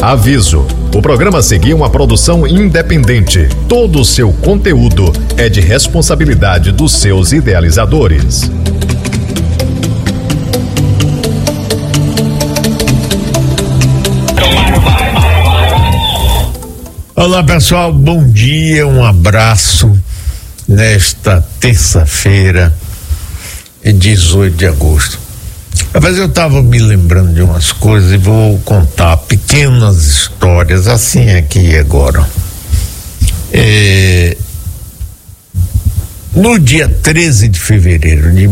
Aviso: o programa a seguir uma produção independente. Todo o seu conteúdo é de responsabilidade dos seus idealizadores. Olá pessoal, bom dia, um abraço nesta terça-feira, 18 de agosto. Mas eu estava me lembrando de umas coisas e vou contar pequenas histórias assim aqui e agora. No dia 13 de fevereiro de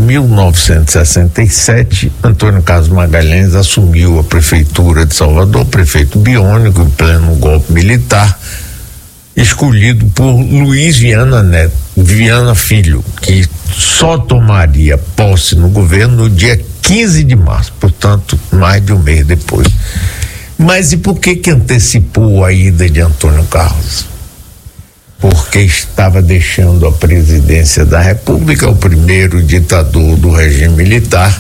1967, Antônio Carlos Magalhães assumiu a prefeitura de Salvador, prefeito biônico, em pleno golpe militar, escolhido por Luiz Viana Filho, que só tomaria posse no governo no dia 15 de março, portanto, mais de um mês depois. Mas e por que antecipou a ida de Antônio Carlos? Porque estava deixando a presidência da República o primeiro ditador do regime militar,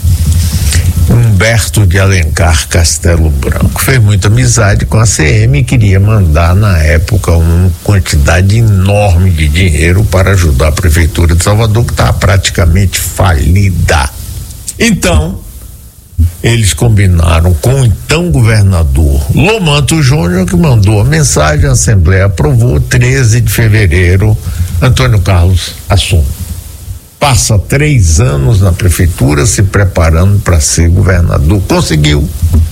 Humberto de Alencar Castelo Branco. Fez muita amizade com a CM e queria mandar na época uma quantidade enorme de dinheiro para ajudar a prefeitura de Salvador, que estava praticamente falida. Então, eles combinaram com o então governador Lomanto Júnior, que mandou a mensagem, a Assembleia aprovou. 13 de fevereiro, Antônio Carlos assume. Passa 3 anos na prefeitura se preparando para ser governador. Conseguiu.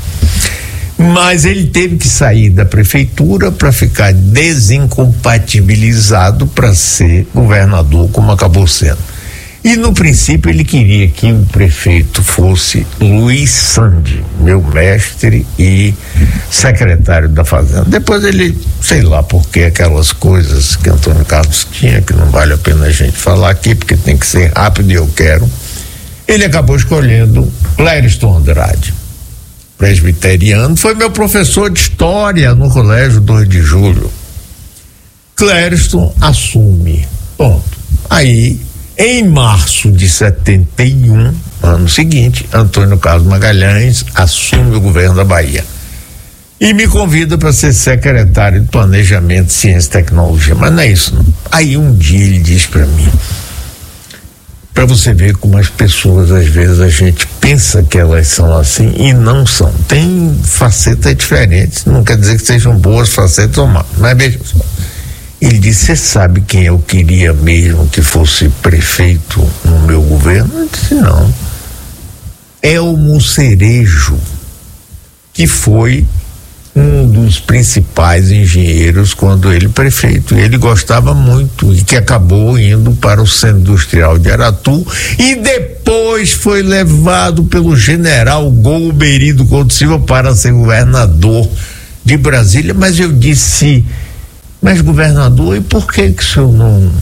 Mas ele teve que sair da prefeitura para ficar desincompatibilizado para ser governador, como acabou sendo. E no princípio ele queria que o prefeito fosse Luiz Sandi, meu mestre e secretário da Fazenda. Depois ele, sei lá por que aquelas coisas que Antônio Carlos tinha, que não vale a pena a gente falar aqui, porque tem que ser rápido e eu quero, ele acabou escolhendo Clériston Andrade, presbiteriano, foi meu professor de história no colégio 2 de julho. Clériston assume, ponto. Aí, em março de 71, ano seguinte, Antônio Carlos Magalhães assume o governo da Bahia e me convida para ser secretário de Planejamento, Ciência e Tecnologia. Mas não é isso, não. Aí um dia ele diz para mim, para você ver como as pessoas, às vezes, a gente pensa que elas são assim e não são. Tem facetas diferentes, não quer dizer que sejam boas facetas ou más, mas veja só. Ele disse: você sabe quem eu queria mesmo que fosse prefeito no meu governo? Eu disse: não. Elmo Cerejo, que foi um dos principais engenheiros quando ele prefeito. Ele gostava muito e que acabou indo para o Centro Industrial de Aratu e depois foi levado pelo general Golbery Couto Silva para ser governador de Brasília. Mas eu disse: mas governador, e por que o senhor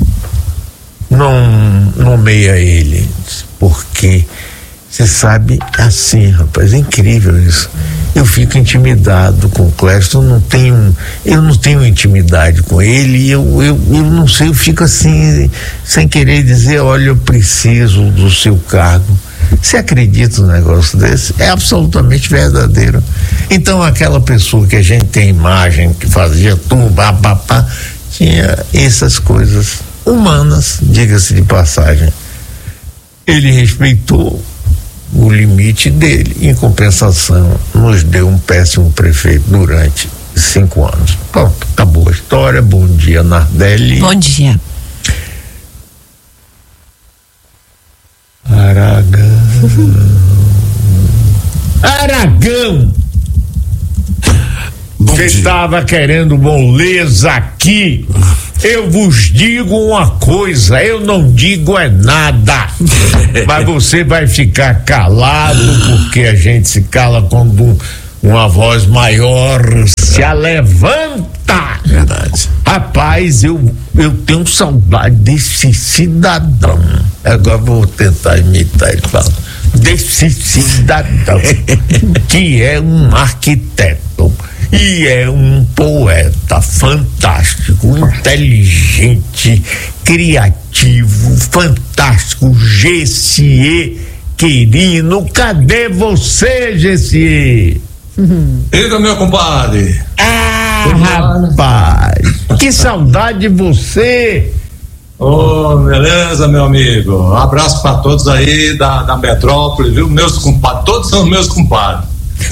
não nomeia ele? Porque você sabe, assim, rapaz, é incrível isso. Eu fico intimidado com o Clériston, eu não tenho intimidade com ele, eu não sei, eu fico assim, sem querer dizer: olha, eu preciso do seu cargo. Você acredita num negócio desse? É absolutamente verdadeiro. Então, aquela pessoa que a gente tem imagem, que fazia tudo, babá, tinha essas coisas humanas, diga-se de passagem. Ele respeitou o limite dele, em compensação, nos deu um péssimo prefeito durante 5 anos. Pronto, acabou a história. Bom dia, Nardelli. Bom dia. Aragão! Você estava querendo moleza aqui. Eu vos digo uma coisa, eu não digo é nada. Mas você vai ficar calado, porque a gente se cala quando uma voz maior se alevanta. Verdade. Rapaz, eu tenho saudade desse cidadão. Agora vou tentar imitar ele falando. Desse cidadão que é um arquiteto e é um poeta fantástico, inteligente, criativo, fantástico. Gessier Quirino, cadê você, Gessier? Diga, meu compadre. Rapaz, que saudade de você. Beleza, meu amigo. Um abraço para todos aí da metrópole, viu? Meus compadres, todos são meus compadres.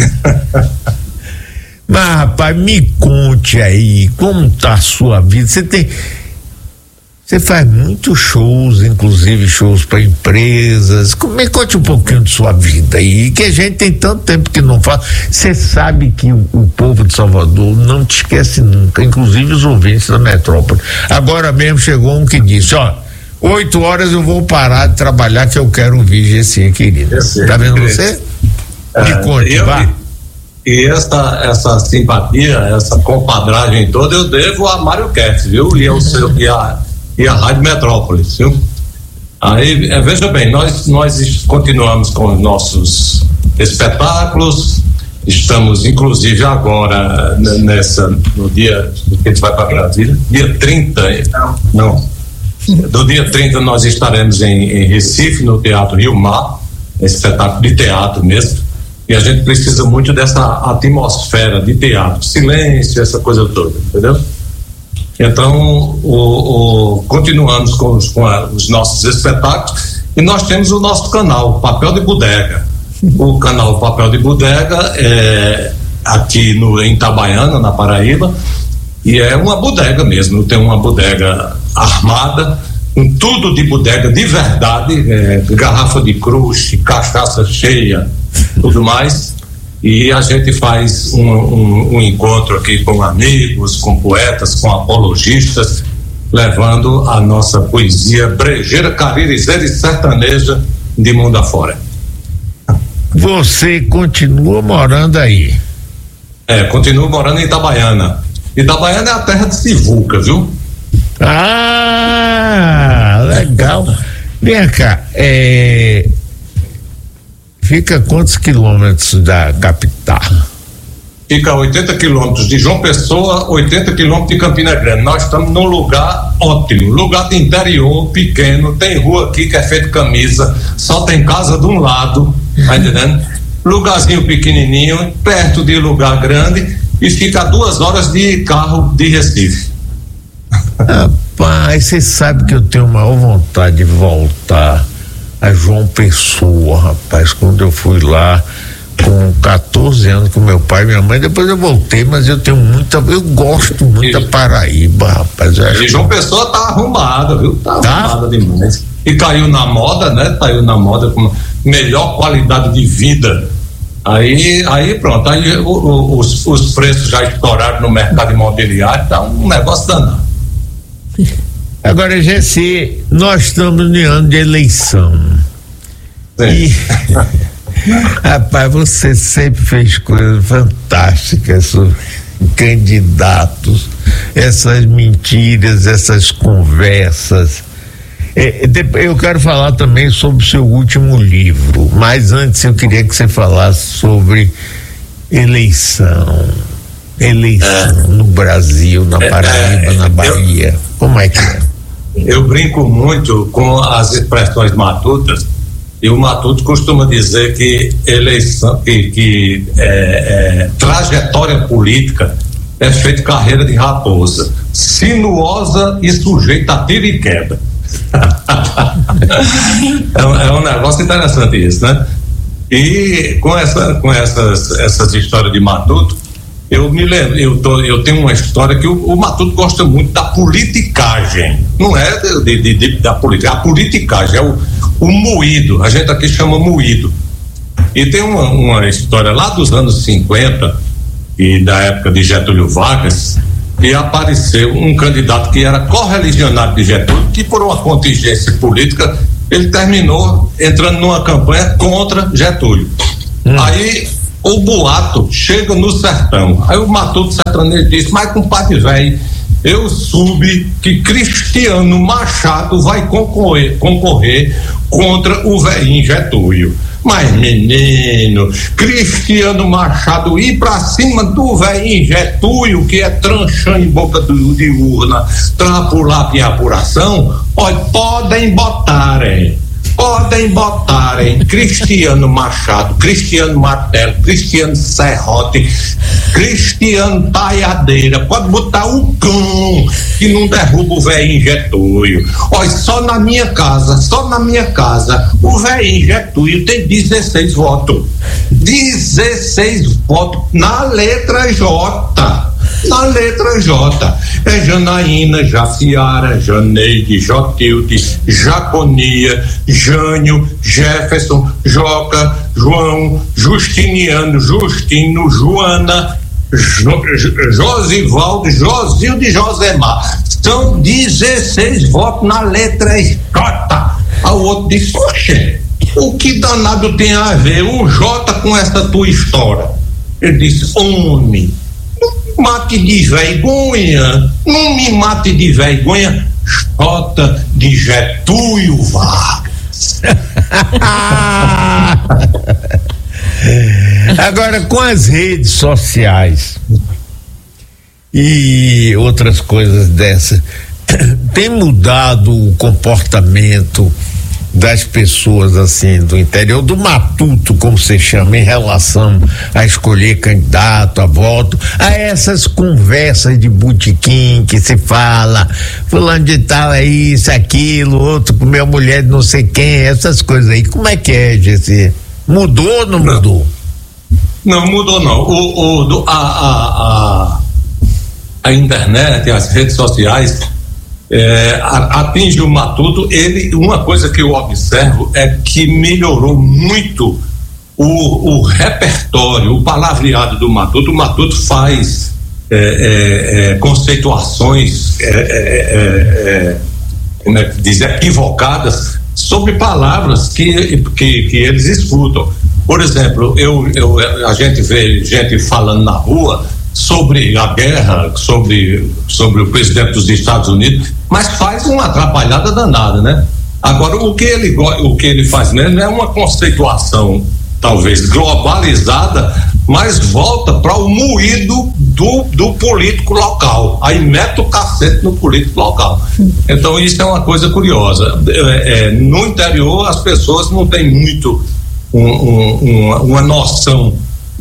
Mas, rapaz, me conte aí, como tá a sua vida? Você faz muitos shows, inclusive shows para empresas. Me conte um pouquinho de sua vida aí, que a gente tem tanto tempo que não fala. Você sabe que o povo de Salvador não te esquece nunca, inclusive os ouvintes da metrópole. Agora mesmo chegou um que disse, 8 horas eu vou parar de trabalhar que eu quero ouvir Gessinha, querido. Tá vendo você? Me conte, vá. E essa simpatia, essa compadragem toda eu devo a Mário Kertz, viu? E a Rádio Metrópolis, viu? Aí, veja bem, nós continuamos com os nossos espetáculos, estamos inclusive agora no dia que a gente vai para Brasília, dia 30, do dia 30 nós estaremos em Recife, no Teatro Rio Mar, espetáculo de teatro mesmo, e a gente precisa muito dessa atmosfera de teatro, silêncio, essa coisa toda, entendeu? Então, continuamos com os nossos espetáculos e nós temos o nosso canal, Papel de Bodega. O canal Papel de Bodega é aqui em Itabaiana, na Paraíba, e é uma bodega mesmo, tem uma bodega armada, com tudo de bodega de verdade, garrafa de crush, cachaça cheia, tudo mais. E a gente faz um encontro aqui com amigos, com poetas, com apologistas, levando a nossa poesia brejeira, caririzeira e sertaneja de mundo afora. Você continua morando aí? Continuo morando em Itabaiana. Itabaiana é a terra de Sivuca, viu? Legal. Vem cá, fica quantos quilômetros da capital? Fica a 80 quilômetros de João Pessoa, 80 quilômetros de Campina Grande. Nós estamos num lugar ótimo, lugar de interior, pequeno, tem rua aqui que é feito camisa, só tem casa de um lado, tá entendendo? Lugarzinho pequenininho, perto de lugar grande, e fica a 2 horas de carro de Recife. Rapaz, você sabe que eu tenho a maior vontade de voltar a João Pessoa, rapaz, quando eu fui lá com 14 anos com meu pai e minha mãe, depois eu voltei, mas eu gosto muito da Paraíba, rapaz. E João Pessoa tá arrumada, viu? Tá arrumada demais. E caiu na moda, né? Caiu na moda com melhor qualidade de vida. Aí pronto, aí os preços já estouraram no mercado imobiliário, tá um negócio danado. Agora, Gessi, nós estamos no ano de eleição. E, rapaz, você sempre fez coisas fantásticas sobre candidatos, essas mentiras, essas conversas. Eu quero falar também sobre o seu último livro, mas antes eu queria que você falasse sobre eleição no Brasil, na Paraíba, na Bahia. Como é que é? Eu brinco muito com as expressões matutas, e o matuto costuma dizer que eleição, trajetória política é feita carreira de raposa, sinuosa e sujeita a tiro e queda. É um negócio interessante isso, né? E com essas histórias de matuto, eu me lembro, eu tenho uma história que o Matuto gosta muito da politicagem, não é da política, a politicagem é o moído, a gente aqui chama moído. E tem uma história lá dos anos 50 e da época de Getúlio Vargas, que apareceu um candidato que era correligionário de Getúlio, que por uma contingência política ele terminou entrando numa campanha contra Getúlio. Aí o boato chega no sertão. Aí o Matuto sertanejo disse: mas compadre velho, eu soube que Cristiano Machado vai concorrer contra o velhinho Getúlio. Mas menino, Cristiano Machado ir pra cima do velhinho Getúlio, que é tranchando em boca de urna, trapo lá em apuração, podem botarem. podem botarem Cristiano Machado, Cristiano Martelo, Cristiano Serrote, Cristiano Taiadeira, pode botar o cão que não derruba o velhinho Getúlio. Olha, só na minha casa, o velhinho Getúlio tem 16 votos. 16 votos na letra J. Na letra J. É Janaína, Jaciara, Janeide, Jotilde, Jaconia, Jânio, Jefferson, Joca, João, Justiniano, Justino, Joana, Josivaldo, Josilde e Josemar. São 16 votos na letra J. Aí o outro disse: poxa, o que danado tem a ver o J com essa tua história? Ele disse: homem, mate de vergonha, não me mate de vergonha, J de Getúlio Vargas. Agora, com as redes sociais e outras coisas dessas, tem mudado o comportamento das pessoas assim do interior, do matuto, como se chama, em relação a escolher candidato, a voto, a essas conversas de botequim que se fala, fulano de tal é isso, aquilo, outro com minha mulher de não sei quem, essas coisas aí. Como é que é, Gessi? Mudou ou não mudou? Não mudou não. A internet, as redes sociais atinge o matuto. Uma coisa que eu observo é que melhorou muito o repertório, o palavreado do matuto. O matuto faz conceituações como é que diz, equivocadas sobre palavras que eles escutam. Por exemplo, a gente vê gente falando na rua sobre a guerra, sobre o presidente dos Estados Unidos, mas faz uma atrapalhada danada, né? Agora, o que ele faz mesmo é uma conceituação talvez globalizada, mas volta para o moído do político local, aí mete o cacete no político local. Então isso é uma coisa curiosa. No interior as pessoas não têm muito uma noção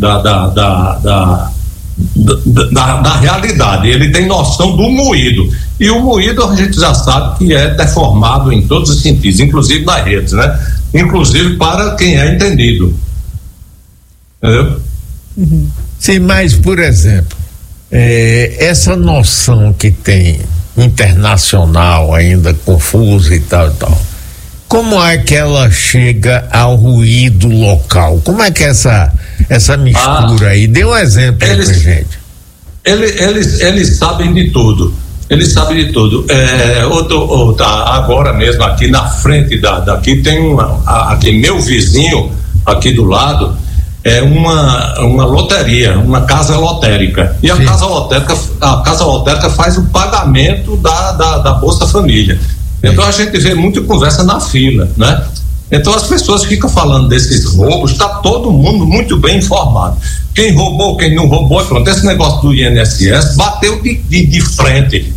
da realidade, ele tem noção do moído, e o moído a gente já sabe que é deformado em todos os sentidos, inclusive nas redes, né? Inclusive para quem é entendido. Entendeu? Sim, mas por exemplo, essa noção que tem internacional ainda confusa e tal, como é que ela chega ao ruído local? Como é que é essa mistura aí? Dê um exemplo aí pra gente. Eles sabem de tudo. Eles sabem de tudo. Agora mesmo aqui na frente daqui tem aqui meu vizinho aqui do lado é uma loteria, uma casa lotérica. E a casa lotérica faz o pagamento da Bolsa Família. Então a gente vê muita conversa na fila, né? Então as pessoas ficam falando desses roubos, está todo mundo muito bem informado. Quem roubou, quem não roubou, pronto. Esse negócio do INSS bateu de frente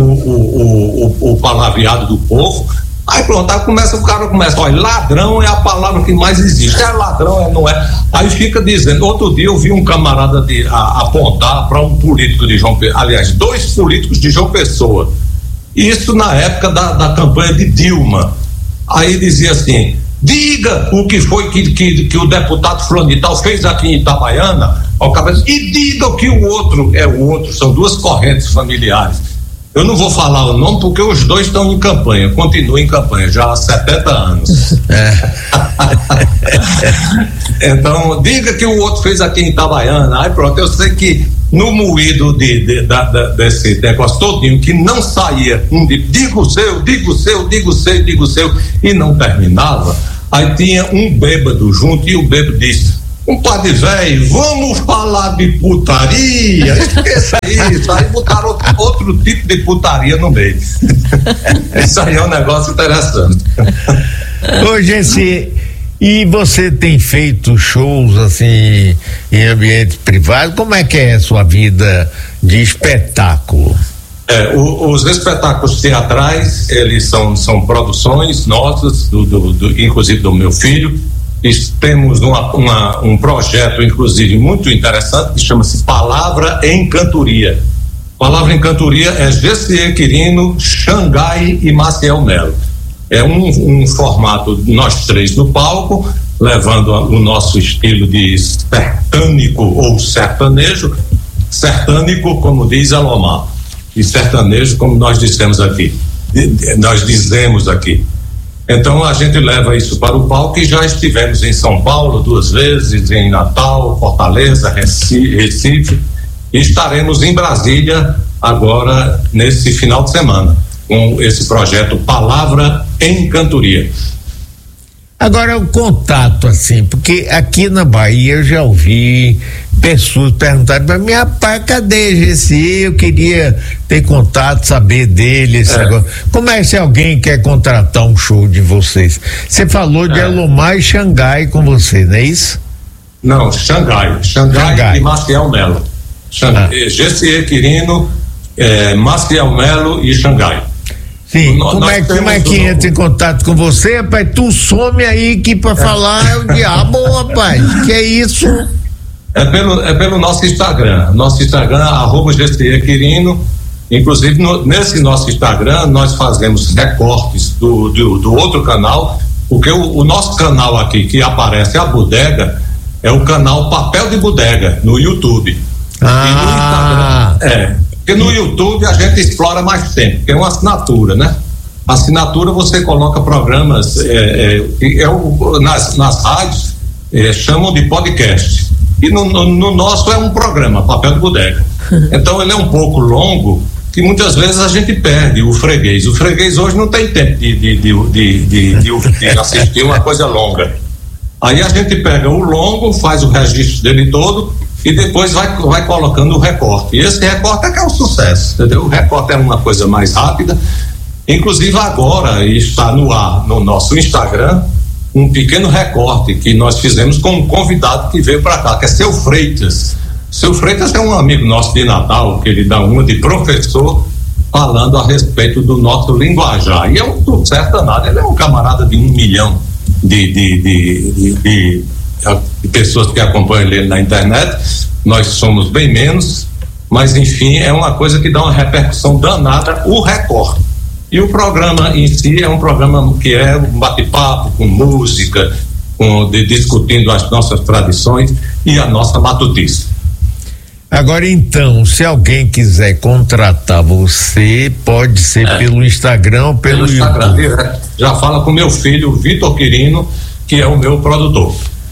o palavreado do povo. Aí pronto, aí o cara começa, olha, ladrão é a palavra que mais existe. É ladrão, não é? Aí fica dizendo, outro dia eu vi um camarada apontar para um político de João Pessoa, aliás, 2 políticos de João Pessoa. Isso na época da campanha de Dilma. Aí dizia assim: diga o que foi que o deputado fulano de tal fez aqui em Itabaiana, e diga o que o outro é o outro. São 2 correntes familiares. Eu não vou falar o nome porque os 2 estão em campanha, continuam em campanha já há 70 anos. Então, diga que o outro fez aqui em Itabaiana. Aí pronto, eu sei que no moído desse negócio todinho, que não saía digo o seu, e não terminava, aí tinha um bêbado junto, e o bêbado disse: um padre velho, vamos falar de putaria? Esqueça isso. Aí botaram outro tipo de putaria no meio. Isso aí é um negócio interessante. Ô, Gessi, e você tem feito shows assim em ambiente privado? Como é que é a sua vida de espetáculo? Os espetáculos teatrais, eles são produções nossas, inclusive do meu filho. Temos um projeto, inclusive, muito interessante, que chama-se Palavra em Cantoria. Palavra em Cantoria é Gessier Quirino, Xangai e Maciel Melo. É um formato, nós três no palco, levando o nosso estilo de sertânico ou sertanejo, sertânico, como diz Alomar, e sertanejo, como nós dizemos aqui. Então a gente leva isso para o palco, e já estivemos em São Paulo 2 vezes, em Natal, Fortaleza, Recife, e estaremos em Brasília agora nesse final de semana com esse projeto Palavra em Cantoria. Agora o contato, assim, porque aqui na Bahia eu já ouvi pessoas perguntarem para mim: rapaz, cadê esse? Eu queria ter contato, saber dele, esse negócio. Como é se alguém quer contratar um show de vocês? Você falou de Alomar e Xangai com você, não é isso? Não, Xangai e Maciel Melo. Gessier Quirino, Maciel Melo e Xangai. Sim, como é que entra em contato com você, rapaz? Tu some aí que pra falar é o diabo, rapaz. Que é isso? É pelo nosso Instagram. Nosso Instagram, @Gessier Quirino. Inclusive, nesse nosso Instagram, nós fazemos recortes do outro canal, porque o nosso canal aqui, que aparece a bodega, é o canal Papel de Bodega, no YouTube. E no Instagram, porque no YouTube a gente explora mais tempo, porque é uma assinatura, né? Assinatura, você coloca programas, nas rádios chamam de podcast, e no nosso é um programa, Papel de Bodega. Então ele é um pouco longo, que muitas vezes a gente perde o freguês. O freguês hoje não tem tempo de assistir uma coisa longa. Aí a gente pega o longo, faz o registro dele todo, e depois vai colocando o recorte. E esse recorte é que é um sucesso, entendeu? O recorte é uma coisa mais rápida. Inclusive agora está no ar, no nosso Instagram, um pequeno recorte que nós fizemos com um convidado que veio para cá, que é Seu Freitas. Seu Freitas é um amigo nosso de Natal, que ele dá uma de professor, falando a respeito do nosso linguajar. E é um sucesso danado. Ele é um camarada de 1 milhão de pessoas que acompanham ele na internet. Nós somos bem menos, mas enfim, é uma coisa que dá uma repercussão danada, o recorte. E o programa em si é um programa que é um bate-papo com música, discutindo as nossas tradições e a nossa matutice. Agora então, se alguém quiser contratar você, pode ser pelo Instagram ou pelo YouTube. Instagram, já fala com meu filho Vitor Quirino, que é o meu produtor.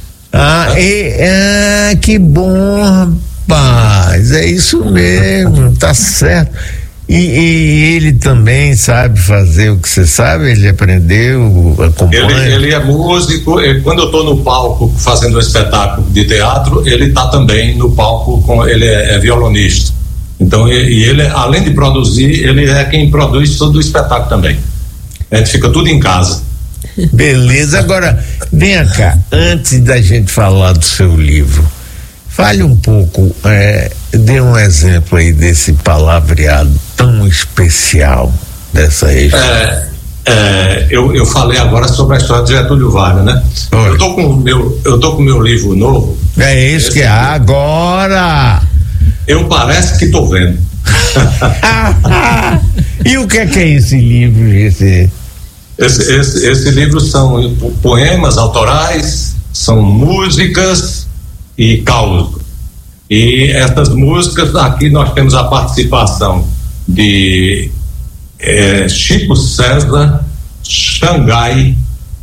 Que bom, rapaz, é isso mesmo, tá certo. E ele também sabe fazer o que você sabe? Ele aprendeu, acompanha? Ele é músico. Quando eu estou no palco fazendo um espetáculo de teatro, ele está também no palco, ele é violonista. Então, ele, além de produzir, ele é quem produz todo o espetáculo também. A gente fica tudo em casa. Beleza. Agora, venha cá, antes da gente falar do seu livro, fale um pouco, dê um exemplo aí desse palavreado tão especial dessa região. Eu falei agora sobre a história de Getúlio Vargas, né? Oi. Eu tô com meu livro novo. É isso que é agora. Eu parece que tô vendo. E o que é esse livro, esse livro são poemas autorais, são músicas e causos. E essas músicas, aqui nós temos a participação de Chico César, Xangai,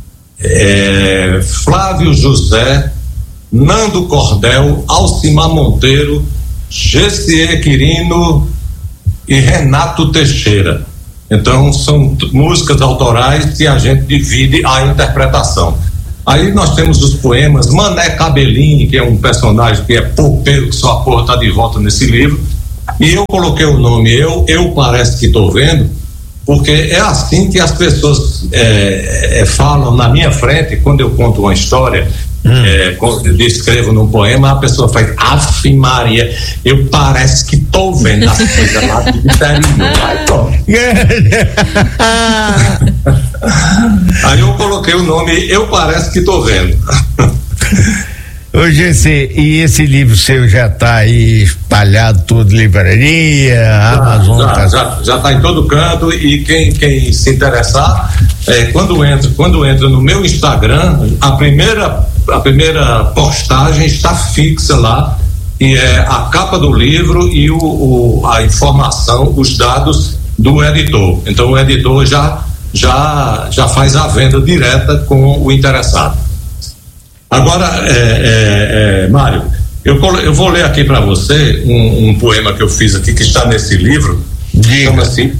Flávio José, Nando Cordel, Alcimar Monteiro, Gessier Quirino e Renato Teixeira. Então são músicas autorais que a gente divide a interpretação. Aí nós temos os poemas, Mané Cabelinho, que é um personagem que é poupeiro, que só a porra tá de volta nesse livro, e eu coloquei o nome Eu parece que tô vendo, porque é assim que as pessoas falam na minha frente, quando eu conto uma história, descrevo num poema, a pessoa faz Ave Maria, eu parece que tô vendo as coisas lá do interior. Aí eu coloquei o nome Eu Parece Que Tô Vendo. Ô GC, e esse livro seu já está aí espalhado tudo, livraria, Amazon? Já está em todo canto, e quem se interessar, quando entra no meu Instagram, a primeira postagem está fixa lá, e é a capa do livro e a informação, os dados do editor. Então o editor já faz a venda direta com o interessado. Agora, Mário, eu vou ler aqui para você um poema que eu fiz aqui, que está nesse livro. Chama-se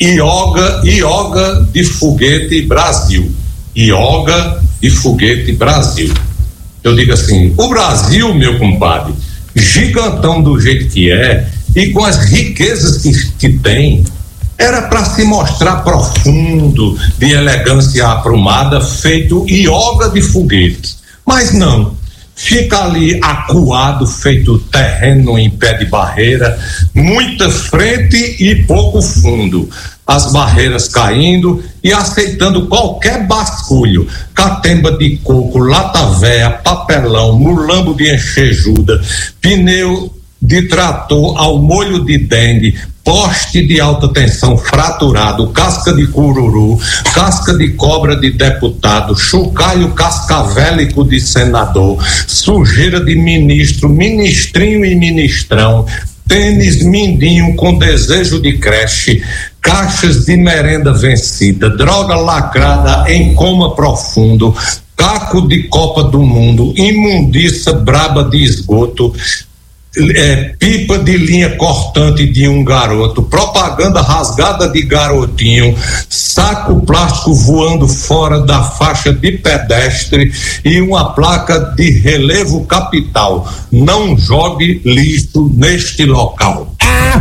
Ioga de Foguete Brasil. Ioga de Foguete Brasil. Eu digo assim: o Brasil, meu compadre, gigantão do jeito que é, e com as riquezas que tem, era para se mostrar profundo, de elegância aprumada, feito ioga de foguete. Mas não, fica ali acuado, feito terreno em pé de barreira, muita frente e pouco fundo, as barreiras caindo e aceitando qualquer basculho, catemba de coco, lata véia, papelão, mulambo de enxejuda, pneu de trator ao molho de dengue, poste de alta tensão fraturado, casca de cururu, casca de cobra de deputado, chocalho cascavélico de senador, sujeira de ministro, ministrinho e ministrão, tênis mindinho com desejo de creche, caixas de merenda vencida, droga lacrada em coma profundo, caco de Copa do Mundo, imundiça braba de esgoto, pipa de linha cortante de um garoto, propaganda rasgada de garotinho, saco plástico voando fora da faixa de pedestre e uma placa de relevo capital: não jogue lixo neste local.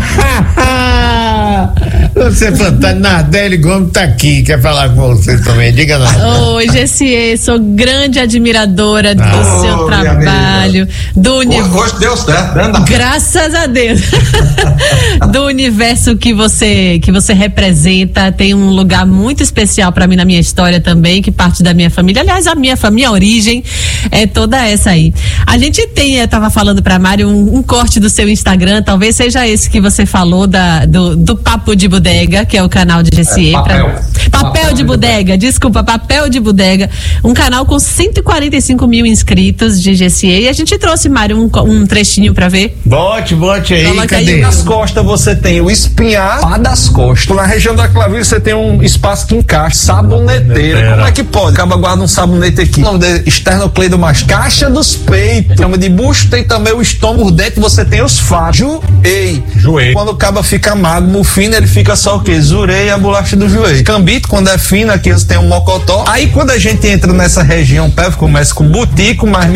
Você é fantástico. Nardelli Gomes tá aqui, quer falar com você também, diga lá. Oi, GC, sou grande admiradora do seu trabalho, do universo. Hoje deu certo, né? Graças a Deus. Do universo que você representa, tem um lugar muito especial para mim na minha história também, que parte da minha família. Aliás, a minha origem é toda essa aí. A gente tem, eu tava falando pra Mário, um corte do seu Instagram, talvez seja esse que você falou do Papo de Bodega, que é o canal de GCE. Papel de Bodega, desculpa, Papel de Bodega, um canal com 145 mil inscritos de GCE, e a gente trouxe, Mário, um trechinho pra ver. Bote aí, coloca cadê? Aí, nas costas você tem o espinhar das costas. Na região da clavícula você tem um espaço que encaixa, saboneteira. Como é que pode? Acaba guarda um sabonete aqui. O nome de esternocleidomastoide, caixa dos peitos. Chama de busto, tem também o estômago. Por dentro você tem os fatos. Joelho. Quando o cabo fica magro, no fino ele fica só o quê? Zurei e a bolacha do joelho. Cambito, quando é fino, aqui você tem um mocotó. Aí quando a gente entra nessa região pélvica, começa com butico, mais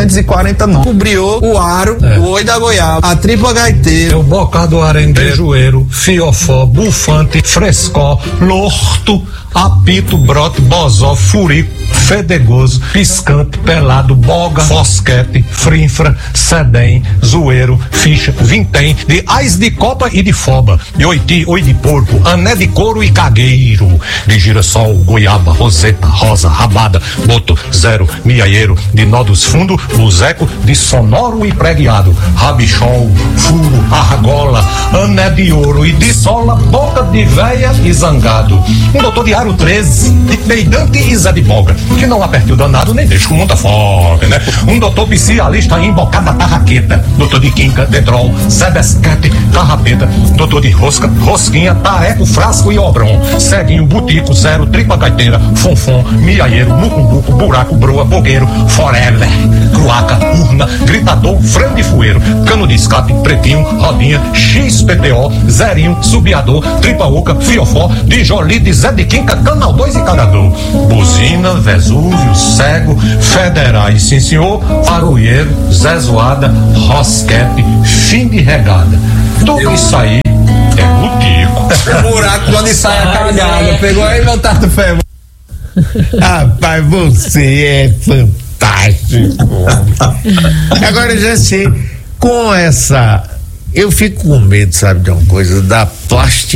1949. O briô, o aro, o oi da goiaba, a tripla gaiteira, o bocado arengue, joeiro, fiofó, bufante, frescó, lorto, apito, brote, bozó, furico, fedegoso, piscante, pelado, boga, fosquete, frinfra, sedem, zoeiro, ficha, vintém, de ais de copa e de foba, de oiti, oi de porco, ané de couro e cagueiro, de girassol, goiaba, roseta, rosa, rabada, boto, zero, miaieiro, de nó dos fundos, buzeco, de sonoro e preguiado, rabichon, furo, argola, ané de ouro e de sola, boca de véia e zangado. Um doutor de aro 13, de peidante e Zé de Boga, que não aperte o danado nem deixa com muita fome, né? Um doutor psialista embocada tarraqueta, doutor de quinca, dedrol, sebesquete, carrapeta, doutor de rosca, rosquinha, tareco, frasco e obron, ceguinho, butico, zero, tripa gaiteira, fonfon, miaieiro, mucumbuco, buraco, broa, bogueiro, forever, cloaca, urna, gritador, freio de fueiro, cano de escape, pretinho, rodinha, XPTO, zerinho, subiador, tripa oca, fiofó, dijolite, Zé de quinca, canal 2 e cagador, buzina, Vesúvio, cego, federais, sim senhor, faroeiro, Zé Zoada, rosquete, fim de regada. Tudo isso aí é butico. o buraco onde sai a cagada. Pegou aí, meu tato fé. Rapaz, você é fantástico. fantástico. Agora, já sei, com essa, eu fico com medo, sabe, de uma coisa, da